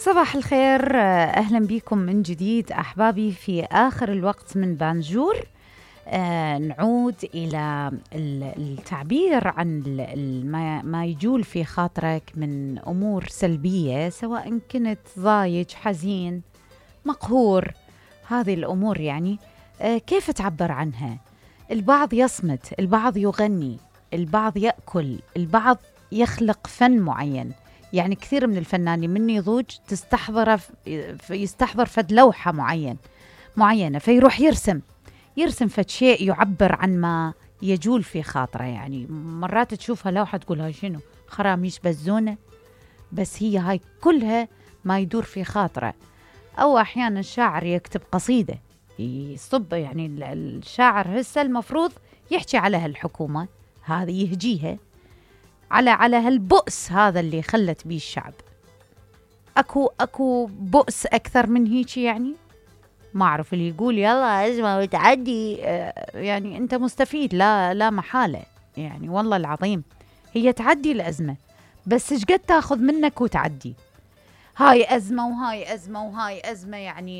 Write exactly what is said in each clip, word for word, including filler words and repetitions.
صباح الخير، أهلا بكم من جديد أحبابي في آخر الوقت من بانجور. آه نعود إلى التعبير عن ما يجول في خاطرك من أمور سلبية، سواء كنت ضايج، حزين، مقهور. هذه الأمور يعني آه كيف تعبر عنها؟ البعض يصمت، البعض يغني، البعض يأكل، البعض يخلق فن معين. يعني كثير من الفنانين من يضوج تستحضر يستحضر فد لوحة معين معينة فيروح يرسم يرسم فد شيء يعبر عن ما يجول في خاطره. يعني مرات تشوفها لوحة تقول هاي شنو، خراميش بزونة، بس هي هاي كلها ما يدور في خاطره. أو أحيانا الشاعر يكتب قصيدة يصب، يعني الشاعر هسه المفروض يحكي على هالحكومة هذه، يهجيها على على هالبؤس هذا اللي خلت بيه الشعب. اكو اكو بؤس اكثر من هيك؟ يعني ما اعرف، اللي يقول يلا ازمه وتعدي، يعني انت مستفيد لا لا محاله. يعني والله العظيم هي تعدي الازمه، بس ايش قد تاخذ منك وتعدي؟ هاي ازمه وهاي ازمه وهاي ازمه. يعني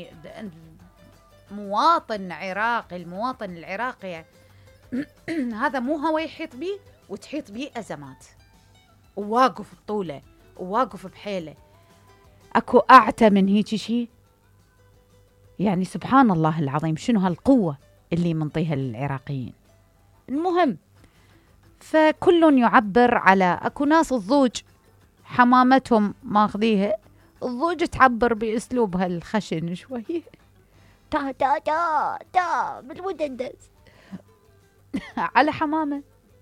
مواطن عراقي، المواطن العراقي يعني هذا مو هو يحيط بيه وتحيط بيه ازمات، وواقف بطوله وواقف بحيله. اكو اعتى من هيك شيء؟ يعني سبحان الله العظيم، شنو هالقوه اللي منطيها للعراقيين. المهم، فكل يعبر على اكو ناس الضوج حمامتهم ماخذيها، الضوج تعبر باسلوبها الخشن شوي، تا تا تا تا بالمدندس على حمامه.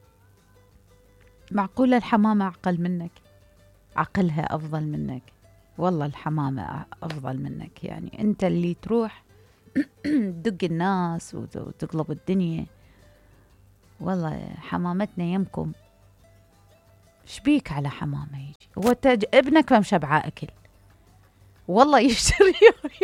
معقوله الحمامه اعقل منك؟ عقلها أفضل منك، والله الحمامة أفضل منك. يعني أنت اللي تروح تدق الناس وتقلب الدنيا. والله حمامتنا يمكم شبيك على حمامة يجي؟ هو ابنك ما مشبعة أكل والله يشتري